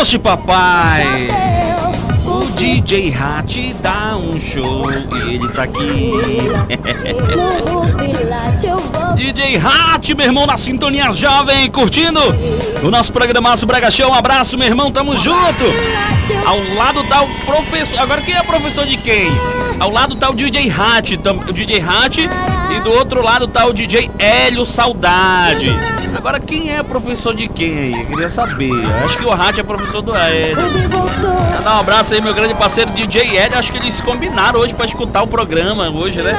Oxe, papai! O DJ Hat dá um show e ele tá aqui. DJ Hat, meu irmão, na sintonia jovem, curtindo o nosso programaço Brega Show. Um abraço, meu irmão, tamo junto. Ao lado tá o professor. Agora quem é professor de quem? Ao lado tá o DJ Hat, o DJ Hat, e do outro lado tá o DJ Hélio Saudade. Agora quem é professor de quem? Eu queria saber. Acho que o Hat é professor do Hélio. Dá um abraço aí, meu grande parceiro DJ Hélio. Acho que eles combinaram hoje pra escutar o programa hoje, né?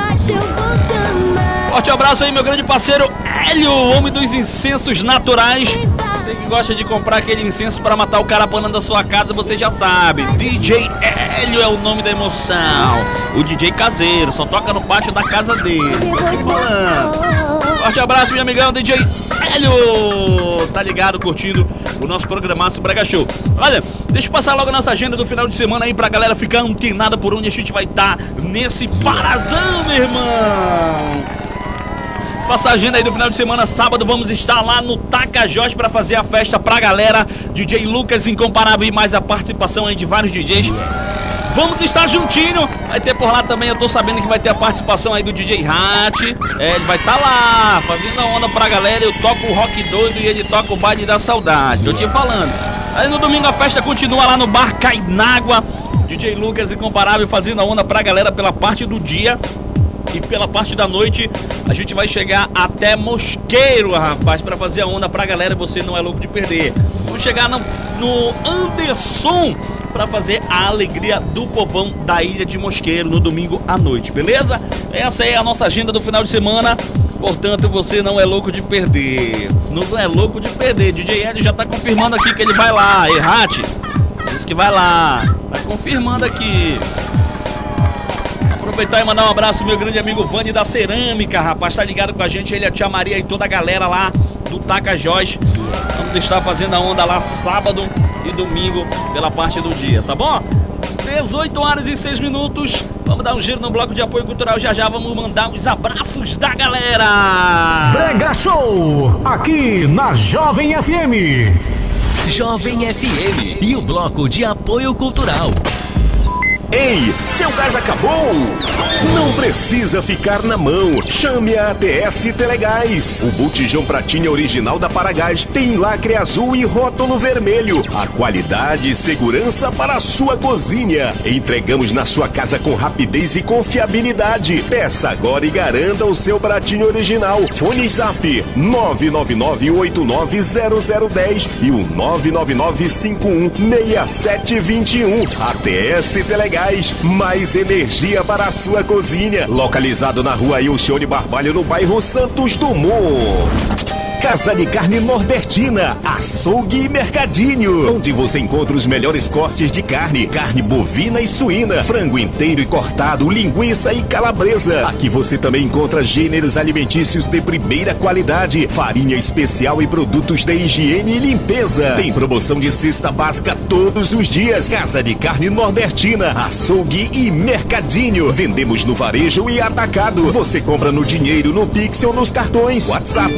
Forte abraço aí, meu grande parceiro Hélio, homem dos incensos naturais. Você que gosta de comprar aquele incenso para matar o carapanã da sua casa, você já sabe. DJ Hélio é o nome da emoção. O DJ caseiro, só toca no pátio da casa dele. Eu tô falando. Forte abraço, meu amigão DJ Hélio. Tá ligado, curtindo o nosso programaço Brega Show. Olha, deixa eu passar logo a nossa agenda do final de semana aí pra galera ficar antenada por onde a gente vai estar nesse parazão, meu irmão. Passa a agenda aí do final de semana. Sábado vamos estar lá no Tapajós para fazer a festa pra galera. DJ Lucas Incomparável e mais a participação aí de vários DJs. Vamos estar juntinho. Vai ter por lá também, eu tô sabendo que vai ter a participação aí do DJ Hat. Ele vai estar lá fazendo a onda pra galera. Eu toco o rock doido e ele toca o baile da saudade. Tô te falando. Aí no domingo a festa continua lá no Bar Cainágua. DJ Lucas Incomparável fazendo a onda pra galera pela parte do dia. E pela parte da noite a gente vai chegar até Mosqueiro, rapaz, pra fazer a onda pra galera. Você não é louco de perder. Vamos chegar no Anderson pra fazer a alegria do povão da ilha de Mosqueiro no domingo à noite, beleza? Essa é a nossa agenda do final de semana. Portanto, você não é louco de perder. Não é louco de perder. DJ Hélio já tá confirmando aqui que ele vai lá. Errate, disse que vai lá. Tá confirmando aqui. Aproveitar e mandar um abraço meu grande amigo Vani da Cerâmica, rapaz, tá ligado com a gente, ele, a tia Maria e toda a galera lá do Tapajós. Vamos estar fazendo a onda lá sábado e domingo pela parte do dia, tá bom? 18h06. Vamos dar um giro no bloco de apoio cultural, já vamos mandar uns abraços da galera. Brega Show, aqui na Jovem FM. Jovem FM e o bloco de apoio cultural. Ei, seu gás acabou? Não precisa ficar na mão. Chame a ATS Telegás. O botijão pratinha original da Paragás tem lacre azul e rótulo vermelho. A qualidade e segurança para a sua cozinha. Entregamos na sua casa com rapidez e confiabilidade. Peça agora e garanta o seu pratinho original. Fone Zap 999890010 e o 999516721. ATS Telegás. Mais energia para a sua cozinha. Localizado na rua Ilcione Barbalho, no bairro Santos Dumont. Casa de Carne Nordestina, Açougue e Mercadinho, onde você encontra os melhores cortes de carne, carne bovina e suína, frango inteiro e cortado, linguiça e calabresa. Aqui você também encontra gêneros alimentícios de primeira qualidade, farinha especial e produtos de higiene e limpeza. Tem promoção de cesta básica todos os dias. Casa de Carne Nordestina, Açougue e Mercadinho. Vendemos no varejo e atacado. Você compra no dinheiro, no Pix ou nos cartões. WhatsApp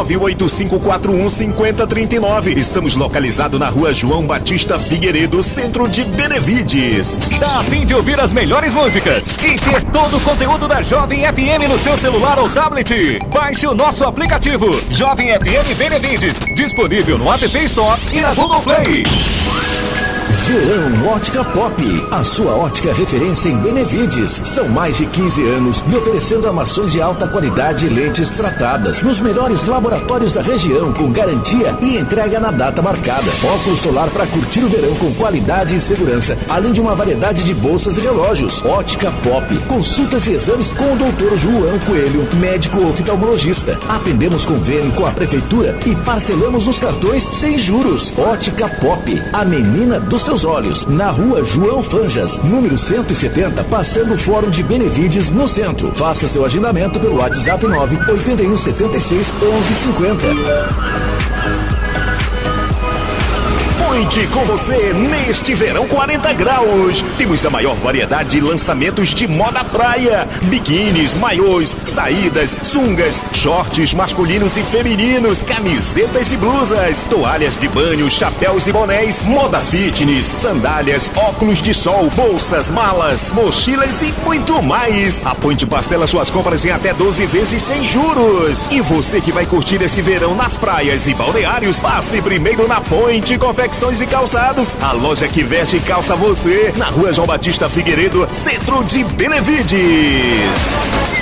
985415039. Estamos localizados na rua João Batista Figueiredo, centro de Benevides. Tá a fim de ouvir as melhores músicas e ter todo o conteúdo da Jovem FM no seu celular ou tablet? Baixe o nosso aplicativo Jovem FM Benevides, disponível no App Store e na Google Play. Verão Ótica Pop, a sua ótica referência em Benevides. São mais de 15 anos me oferecendo armações de alta qualidade e lentes tratadas nos melhores laboratórios da região, com garantia e entrega na data marcada. Óculos solar para curtir o verão com qualidade e segurança, além de uma variedade de bolsas e relógios. Ótica Pop, consultas e exames com o Dr. João Coelho, médico oftalmologista. Atendemos convênio com a prefeitura e parcelamos nos cartões sem juros. Ótica Pop, a menina dos seus olhos, na rua João Fanjas, número 170, passando o Fórum de Benevides, no centro. Faça seu agendamento pelo WhatsApp 981761150. Point com você neste verão 40 graus. Temos a maior variedade de lançamentos de moda praia, biquínis, maiôs, saídas, sungas, shorts masculinos e femininos, camisetas e blusas, toalhas de banho, chapéus e bonés, moda fitness, sandálias, óculos de sol, bolsas, malas, mochilas e muito mais. A Point parcela suas compras em até 12 vezes sem juros. E você que vai curtir esse verão nas praias e balneários, passe primeiro na Point Confecções e Calçados, a loja que veste e calça você, na Rua João Batista Figueiredo, centro de Benevides.